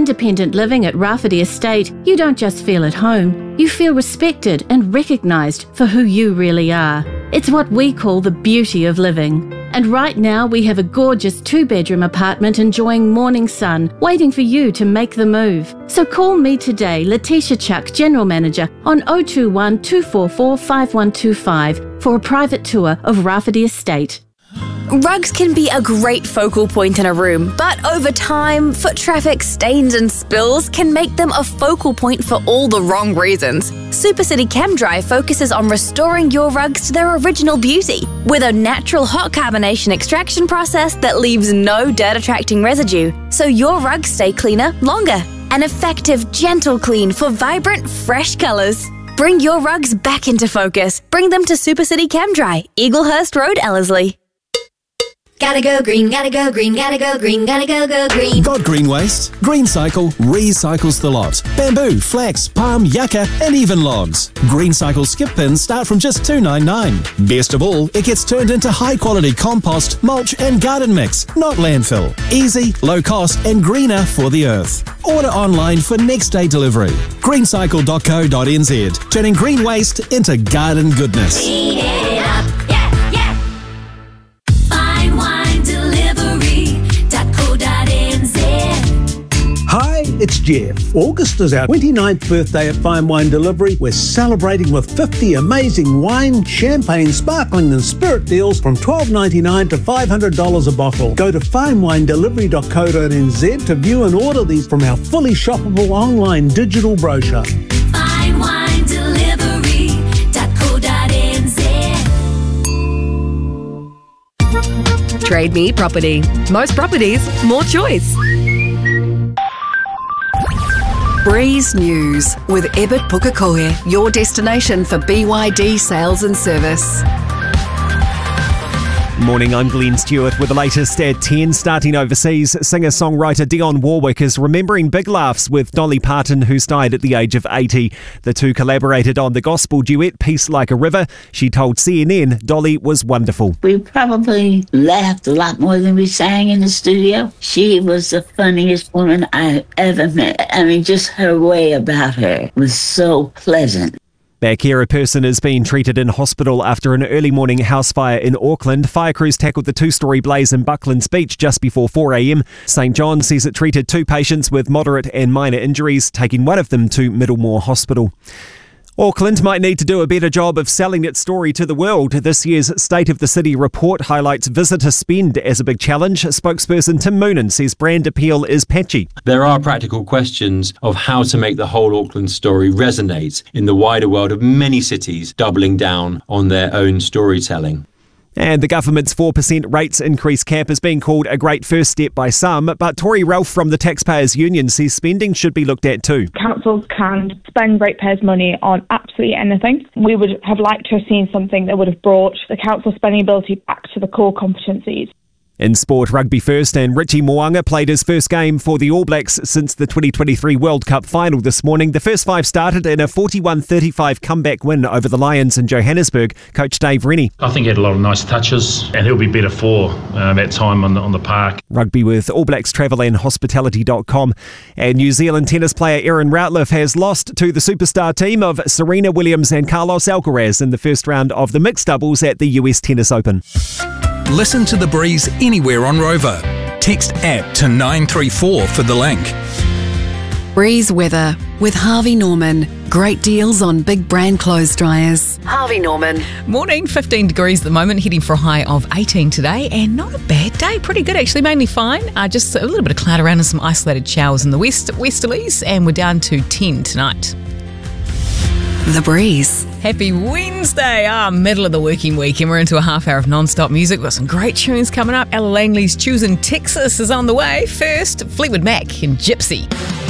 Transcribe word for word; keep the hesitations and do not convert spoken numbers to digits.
independent living at Rafferty Estate, you don't just feel at home, you feel respected and recognised for who you really are. It's what we call the beauty of living. And right now we have a gorgeous two-bedroom apartment enjoying morning sun, waiting for you to make the move. So call me today, Letitia Chuck, General Manager, on oh two one, two four four, five one two five for a private tour of Rafferty Estate. Rugs can be a great focal point in a room, but over time, foot traffic, stains and spills can make them a focal point for all the wrong reasons. Supercity ChemDry focuses on restoring your rugs to their original beauty with a natural hot carbonation extraction process that leaves no dirt-attracting residue, so your rugs stay cleaner longer. An effective, gentle clean for vibrant, fresh colours. Bring your rugs back into focus. Bring them to Supercity ChemDry, Eaglehurst Road, Ellerslie. Gotta go green, gotta go green, gotta go green, gotta go go green. Got green waste? GreenCycle recycles the lot. Bamboo, flax, palm, yucca and even logs. GreenCycle skip bins start from just two dollars ninety-nine. Best of all, it gets turned into high quality compost, mulch and garden mix, not landfill. Easy, low cost and greener for the earth. Order online for next day delivery. greencycle dot co dot n z, turning green waste into garden goodness. Clean it up, yeah, yeah. Fine wine delivery dot co dot n z. Hi, it's Jeff. August is our twenty-ninth birthday at Fine Wine Delivery. We're celebrating with fifty amazing wine, champagne, sparkling and spirit deals from twelve dollars ninety-nine to five hundred dollars a bottle. Go to fine wine delivery dot co dot n z to view and order these from our fully shoppable online digital brochure. fine wine delivery dot co dot n z. Trade Me Property. Most properties, more choice. Breeze News with Ebert Pukekohe, your destination for B Y D sales and service. Morning, I'm Glenn Stewart with the latest at ten. Starting overseas, singer-songwriter Dionne Warwick is remembering big laughs with Dolly Parton, who's died at the age of eighty. The two collaborated on the gospel duet Peace Like a River. She told C N N Dolly was wonderful. We probably laughed a lot more than we sang in the studio. She was the funniest woman I ever met. I mean, just her way about her was so pleasant. Back here, a person is being treated in hospital after an early morning house fire in Auckland. Fire crews tackled the two-storey blaze in Bucklands Beach just before four a m. St John says it treated two patients with moderate and minor injuries, taking one of them to Middlemore Hospital. Auckland might need to do a better job of selling its story to the world. This year's State of the City report highlights visitor spend as a big challenge. Spokesperson Tim Moonen says brand appeal is patchy. There are practical questions of how to make the whole Auckland story resonate in the wider world of many cities doubling down on their own storytelling. And the government's four percent rates increase cap is being called a great first step by some, but Tori Ralph from the Taxpayers Union says spending should be looked at too. Councils can spend ratepayers' money on absolutely anything. We would have liked to have seen something that would have brought the council spending ability back to the core competencies. In sport, rugby first, and Richie Mo'unga played his first game for the All Blacks since the twenty twenty-three World Cup final this morning. The first five started in a forty-one thirty-five comeback win over the Lions in Johannesburg. Coach Dave Rennie. I think he had a lot of nice touches, and he'll be better for uh, that time on the, on the park. Rugby with All Blacks Travel and Hospitality dot com. And New Zealand tennis player Erin Routliffe has lost to the superstar team of Serena Williams and Carlos Alcaraz in the first round of the mixed doubles at the U S Tennis Open. Listen to The Breeze anywhere on Rover. Text app to nine three four for the link. Breeze weather with Harvey Norman. Great deals on big brand clothes dryers. Harvey Norman. Morning, fifteen degrees at the moment, heading for a high of eighteen today, and not a bad day. Pretty good, actually, mainly fine. Uh, just a little bit of cloud around and some isolated showers in the west, westerlies, and we're down to ten tonight. The Breeze. Happy Wednesday, ah, middle of the working week, and we're into a half hour of non-stop music. We've got some great tunes coming up. Ella Langley's Choosing Texas is on the way. First, Fleetwood Mac and Gypsy.